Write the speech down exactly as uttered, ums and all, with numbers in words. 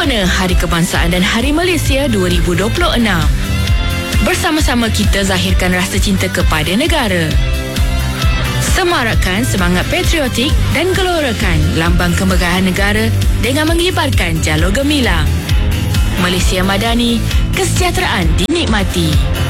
Bagaimana Hari Kebangsaan dan Hari Malaysia dua ribu dua puluh enam? Bersama-sama kita zahirkan rasa cinta kepada negara. Semarakkan semangat patriotik dan gelorakan lambang kemegahan negara dengan mengibarkan jalur gemilang. Malaysia Madani, kesejahteraan dinikmati.